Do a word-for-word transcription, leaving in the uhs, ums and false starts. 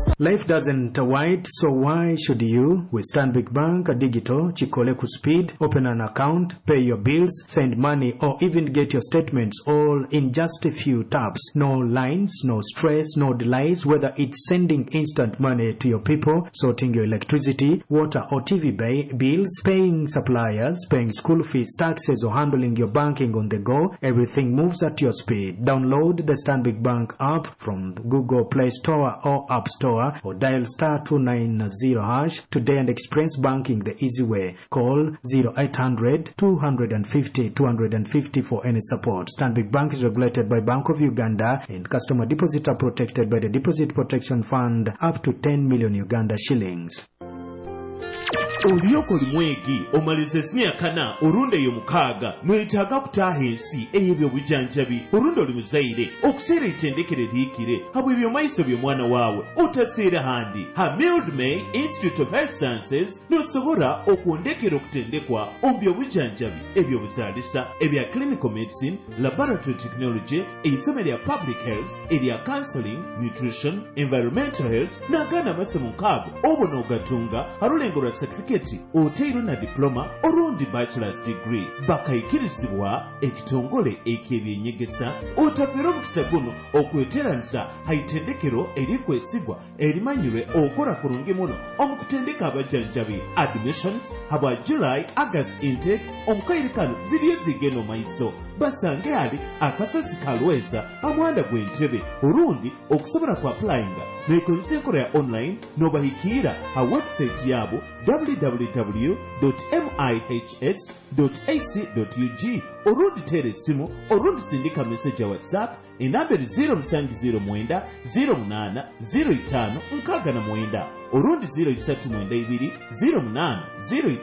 Life doesn't wait, so why should you? With Stanbic Bank Digital, Chikole ku speed, open an account, pay your bills, send money, or even get your statements all in just a few taps. No lines, no stress, no delays, whether it's sending instant money to your people, sorting your electricity, water or T V bay, bills, paying suppliers, paying school fees, taxes, or handling your banking on the go. Everything moves at your speed. Download the Stanbic Bank app from Google Play Store or App Store, or dial star two nine zero hash today and experience banking the easy way. Call zero eight hundred, two fifty, two fifty for any support. Stanbic Bank is regulated by Bank of Uganda, and customer deposits are protected by the Deposit Protection Fund up to ten million Uganda shillings. Olioko limwegi omaliza emyaka olunde yo mukaaga mwetaaga kutaaha ensi ey'ebyobujanjabi olunde oli muzaire okuseera ettendekero liikire habwe ebyomaiso by'omwana waawe otaseera handi ha Mildmay Institute of Health Sciences n'osobola okwondekera okutendekwa omu byobujanjabi ebyobuzaalisa ebya clinical medicine, laboratory technology, eisomo lya public health, erya counseling, nutrition, environmental health n'agaana amasomo nkaago obo n'ogatunga halulengo lwa certificate oteiro na diploma orundi bachelor's degree bakayikirizibwa ekitongole eky'ebyenyegesa otafera omukisa guno okweteranisa haitendekero erikwesigwa erimanyirwe okola kurungi muno omukutendeka abajanjabi. Admissions habwa July August intake omukairikano ziriyo zigeno maiso basange ali akasozi kalweza amwanda gw'entebe orundi okusobola ku applyinga nekozesa enkola ya online n'obahikira ha website yabo w w w dot mihs dot a c dot u g orundi tere esimu orundi sindika message ya WhatsApp enamberi zero seven zero nine zero eight zero five six nine orundi zero three nine two zero nine zero